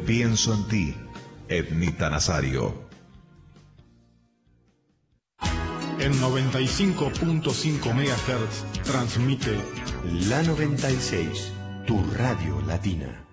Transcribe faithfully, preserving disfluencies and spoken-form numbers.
Pienso en ti, Ednita Nazario. En noventa y cinco punto cinco megahertz transmite La noventa y seis, tu radio latina.